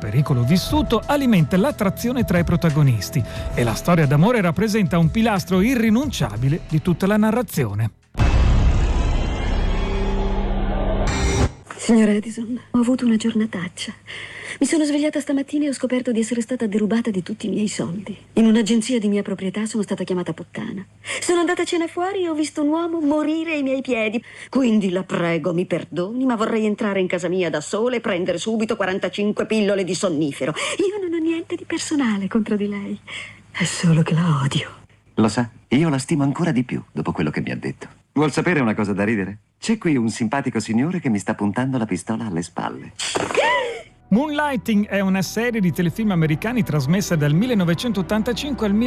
pericolo vissuto alimenta l'attrazione tra i protagonisti e la storia d'amore rappresenta un pilastro irrinunciabile di tutta la narrazione. Signor Edison, ho avuto una giornataccia. Mi sono svegliata stamattina e ho scoperto di essere stata derubata di tutti i miei soldi. In un'agenzia di mia proprietà sono stata chiamata puttana. Sono andata a cena fuori e ho visto un uomo morire ai miei piedi. Quindi la prego, mi perdoni, ma vorrei entrare in casa mia da sola e prendere subito 45 pillole di sonnifero. Io non ho niente di personale contro di lei. È solo che la odio. Lo sa, io la stimo ancora di più dopo quello che mi ha detto. Vuol sapere una cosa da ridere? C'è qui un simpatico signore che mi sta puntando la pistola alle spalle. Moonlighting è una serie di telefilm americani trasmessa dal 1985 al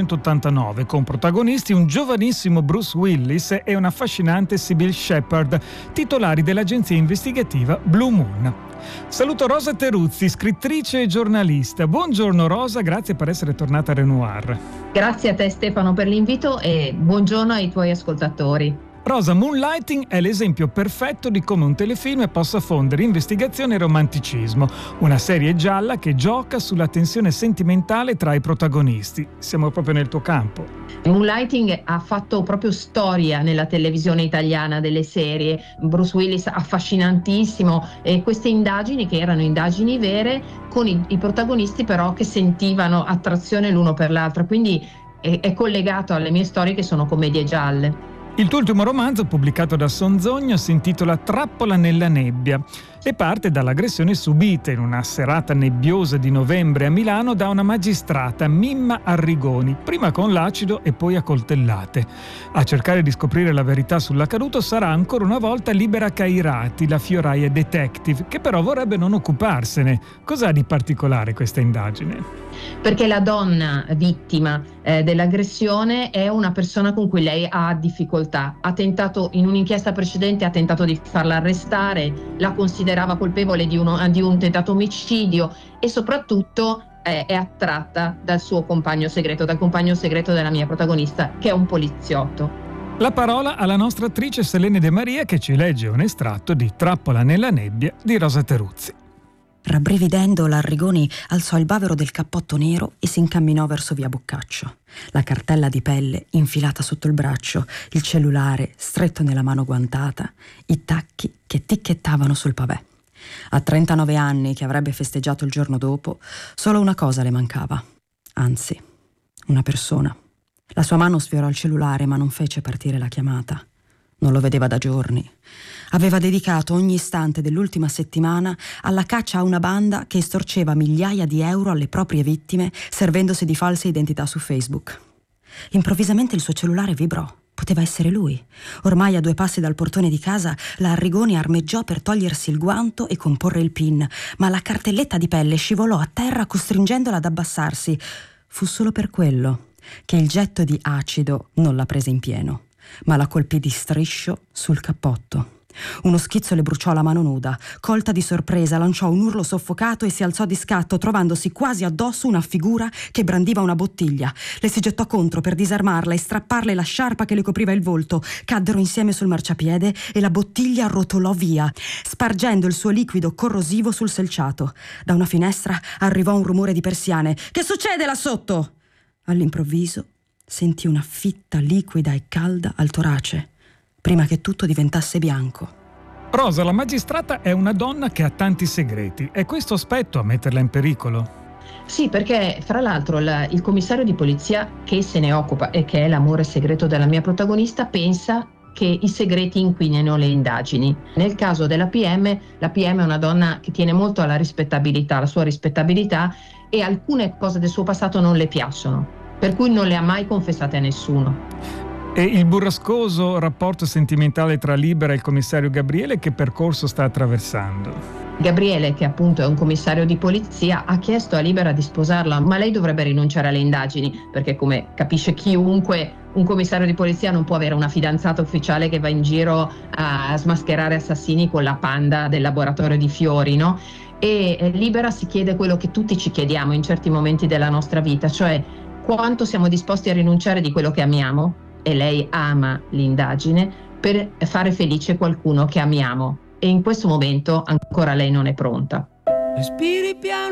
1989, con protagonisti un giovanissimo Bruce Willis e un'affascinante Sybil Shepherd, titolari dell'agenzia investigativa Blue Moon. Saluto Rosa Teruzzi, scrittrice e giornalista. Buongiorno Rosa, grazie per essere tornata a Renoir. Grazie a te Stefano per l'invito e buongiorno ai tuoi ascoltatori. Rosa, Moonlighting è l'esempio perfetto di come un telefilm possa fondere investigazione e romanticismo, una serie gialla che gioca sulla tensione sentimentale tra i protagonisti. Siamo proprio nel tuo campo. Moonlighting ha fatto proprio storia nella televisione italiana delle serie. Bruce Willis affascinantissimo, e queste indagini che erano indagini vere con i protagonisti però che sentivano attrazione l'uno per l'altro, quindi è collegato alle mie storie che sono commedie gialle. Il tuo ultimo romanzo, pubblicato da Sonzogno, si intitola Trappola nella nebbia e parte dall'aggressione subita in una serata nebbiosa di novembre a Milano da una magistrata, Mimma Arrigoni, prima con l'acido e poi a coltellate. A cercare di scoprire la verità sull'accaduto sarà ancora una volta Libera Cairati, la fioraia detective, che però vorrebbe non occuparsene. Cos'ha di particolare questa indagine? Perché la donna vittima dell'aggressione è una persona con cui lei ha difficoltà. Ha tentato, in un'inchiesta precedente, ha tentato di farla arrestare, la considerava colpevole di un tentato omicidio e soprattutto è attratta dal suo compagno segreto, dal compagno segreto della mia protagonista, che è un poliziotto. La parola alla nostra attrice Selene De Maria, che ci legge un estratto di Trappola nella nebbia di Rosa Teruzzi. Rabbrividendo, l'Arrigoni alzò il bavero del cappotto nero e si incamminò verso via Boccaccio. La cartella di pelle infilata sotto il braccio, il cellulare stretto nella mano guantata, i tacchi che ticchettavano sul pavè. A 39 anni, che avrebbe festeggiato il giorno dopo, solo una cosa le mancava. Anzi, una persona. La sua mano sfiorò il cellulare ma non fece partire la chiamata. Non lo vedeva da giorni. Aveva dedicato ogni istante dell'ultima settimana alla caccia a una banda che estorceva migliaia di euro alle proprie vittime servendosi di false identità su Facebook. Improvvisamente il suo cellulare vibrò. Poteva essere lui. Ormai a 2 passi dal portone di casa, la Arrigoni armeggiò per togliersi il guanto e comporre il PIN, ma la cartelletta di pelle scivolò a terra costringendola ad abbassarsi. Fu solo per quello che il getto di acido non la prese in pieno, ma la colpì di striscio sul cappotto. Uno schizzo le bruciò la mano nuda. Colta di sorpresa, lanciò un urlo soffocato e si alzò di scatto, trovandosi quasi addosso una figura che brandiva una bottiglia. Le si gettò contro per disarmarla e strapparle la sciarpa che le copriva il volto. Caddero insieme sul marciapiede e la bottiglia rotolò via, spargendo il suo liquido corrosivo sul selciato. Da una finestra arrivò un rumore di persiane. «Che succede là sotto?» All'improvviso sentì una fitta liquida e calda al torace, prima che tutto diventasse bianco. Rosa, la magistrata è una donna che ha tanti segreti. È questo aspetto a metterla in pericolo? Sì, perché fra l'altro il commissario di polizia che se ne occupa e che è l'amore segreto della mia protagonista pensa che i segreti inquinino le indagini. Nel caso della PM, la PM è una donna che tiene molto alla rispettabilità, la sua rispettabilità, e alcune cose del suo passato non le piacciono, per cui non le ha mai confessate a nessuno. E il burrascoso rapporto sentimentale tra Libera e il commissario Gabriele, che percorso sta attraversando? Gabriele, che appunto è un commissario di polizia, ha chiesto a Libera di sposarla, ma lei dovrebbe rinunciare alle indagini, perché come capisce chiunque, un commissario di polizia non può avere una fidanzata ufficiale che va in giro a smascherare assassini con la panda del laboratorio di Fiori, no? E Libera si chiede quello che tutti ci chiediamo in certi momenti della nostra vita, cioè quanto siamo disposti a rinunciare di quello che amiamo, e lei ama l'indagine, per fare felice qualcuno che amiamo, e in questo momento ancora lei non è pronta. Respiri piano